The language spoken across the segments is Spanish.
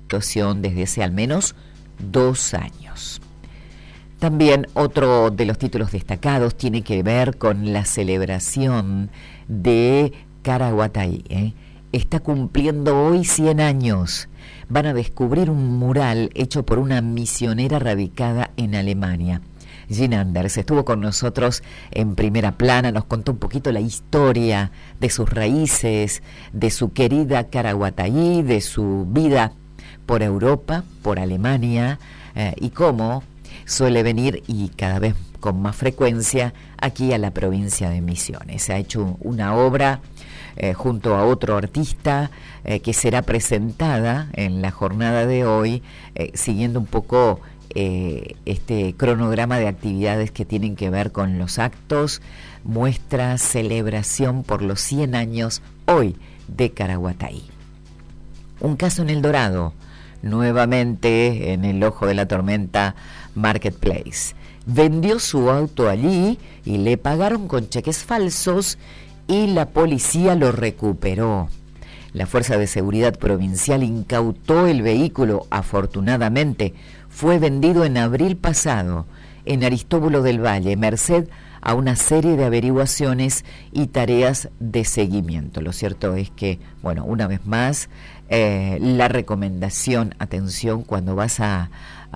situación desde hace al menos 2 años. También otro de los títulos destacados tiene que ver con la celebración de Caraguatay. Está cumpliendo hoy 100 años. Van a descubrir un mural hecho por una misionera radicada en Alemania. Jean Anders estuvo con nosotros en Primera Plana, nos contó un poquito la historia de sus raíces, de su querida Caraguatay, de su vida por Europa, por Alemania, y cómo suele venir, y cada vez con más frecuencia, aquí a la provincia de Misiones. Ha hecho una obra junto a otro artista que será presentada en la jornada de hoy, siguiendo un poco este cronograma de actividades que tienen que ver con los actos, muestra, celebración por los 100 años hoy de Caraguatay. Un caso en El Dorado, nuevamente en el ojo de la tormenta Marketplace. Vendió su auto allí y le pagaron con cheques falsos y la policía lo recuperó. La Fuerza de Seguridad Provincial incautó el vehículo. Afortunadamente, fue vendido en abril pasado en Aristóbulo del Valle, merced a una serie de averiguaciones y tareas de seguimiento. Lo cierto es que, bueno, una vez más, la recomendación, atención, cuando vas a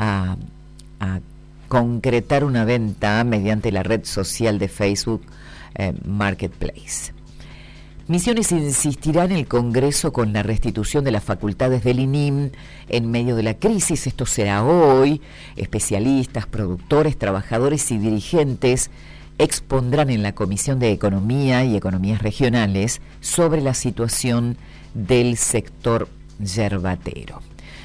concretar una venta mediante la red social de Facebook Marketplace. Misiones insistirá en el Congreso con la restitución de las facultades del INIM en medio de la crisis. Esto será hoy. Especialistas, productores, trabajadores y dirigentes expondrán en la Comisión de Economía y Economías Regionales sobre la situación del sector yerbatero.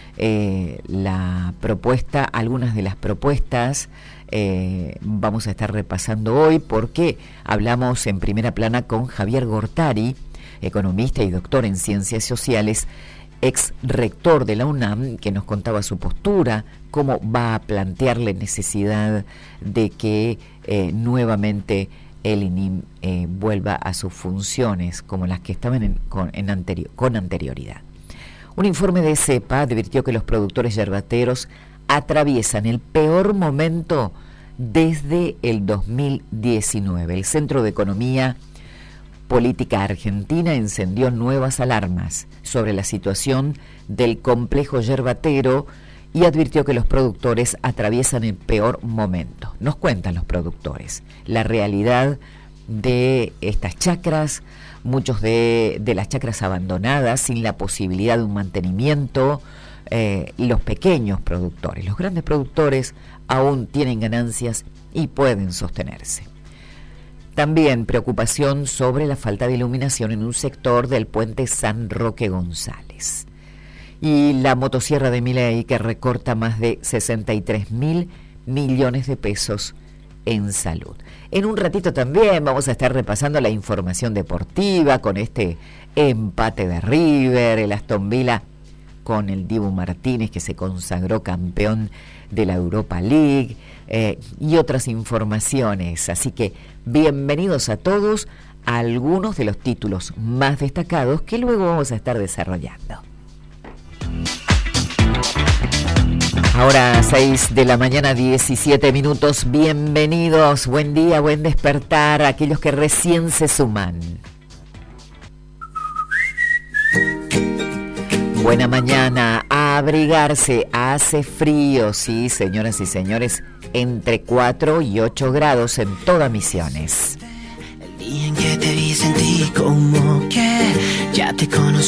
La propuesta, algunas de las propuestas vamos a estar repasando hoy porque hablamos en Primera Plana con Javier Gortari, economista y doctor en Ciencias Sociales, ex rector de la UNAM, que nos contaba su postura, cómo va a plantear la necesidad de que nuevamente el INIM vuelva a sus funciones como las que estaban con anterioridad. Un informe de CEPA advirtió que los productores yerbateros atraviesan el peor momento desde el 2019. El Centro de Economía Política Argentina encendió nuevas alarmas sobre la situación del complejo yerbatero y advirtió que los productores atraviesan el peor momento. Nos cuentan los productores la realidad de estas chacras, muchos de las chacras abandonadas sin la posibilidad de un mantenimiento, y los pequeños productores. Los grandes productores aún tienen ganancias y pueden sostenerse. También preocupación sobre la falta de iluminación en un sector del puente San Roque González. Y la motosierra de Milei, que recorta más de 63.000 millones de pesos en salud. En un ratito también vamos a estar repasando la información deportiva con este empate de River, el Aston Villa con el Dibu Martínez, que se consagró campeón de la Europa League, y otras informaciones. Así que bienvenidos a todos a algunos de los títulos más destacados que luego vamos a estar desarrollando. Ahora 6 de la mañana, 17 minutos. Bienvenidos, buen día, buen despertar a aquellos que recién se suman. Buena mañana, a abrigarse, hace frío, sí, señoras y señores, entre 4 y 8 grados en toda Misiones. El día en que te vi sentí como que ya te conocí.